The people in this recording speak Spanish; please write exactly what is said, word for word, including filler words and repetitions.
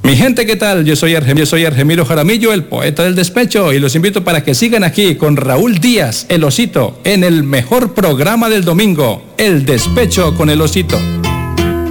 Mi gente, ¿qué tal? Yo soy, Argem- yo soy Argemiro Jaramillo, el poeta del despecho, y los invito para que sigan aquí con Raúl Díaz, el Osito, en el mejor programa del domingo, El Despecho con el Osito.